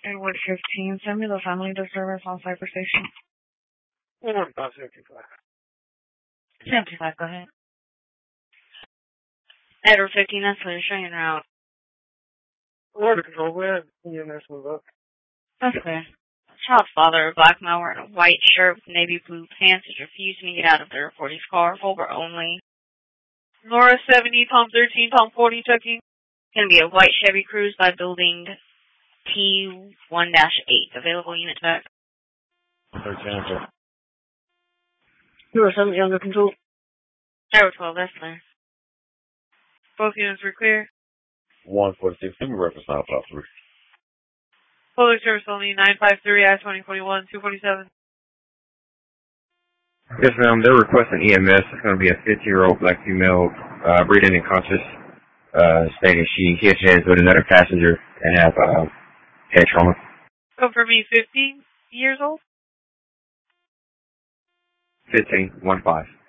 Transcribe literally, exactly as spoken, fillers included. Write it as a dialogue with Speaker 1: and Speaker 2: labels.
Speaker 1: Edward fifteen, send me the family disturbance on Cyber Station.
Speaker 2: one five seventy-five.
Speaker 1: seventy-five, go ahead.
Speaker 3: Edward fifteen, that's what you're showing route.
Speaker 2: Water control, go ahead. E M S move up.
Speaker 3: Okay. Child's father, a black male wearing a white shirt with navy blue pants, is refusing to get out of the report. His car, Fulbert only.
Speaker 4: Nora seventy, Tom thirteen, Tom forty, checking.
Speaker 3: Going to be a white Chevy Cruze by building T one dash eight. Available unit check.
Speaker 5: thirteen, sir.
Speaker 2: Nora seventy under control.
Speaker 3: Tower twelve, that's clear.
Speaker 4: Both units were clear.
Speaker 5: one forty-six, give me reference now, Pop three.
Speaker 4: Public service only, nine five three, I twenty forty-one, two forty-seven.
Speaker 6: Yes, ma'am. They're requesting E M S. It's going to be a fifty-year-old black female, uh, breathing unconscious, uh, stating she hit heads with another passenger and have uh, head trauma.
Speaker 4: Confirm me, fifteen years old?
Speaker 6: fifteen, one five.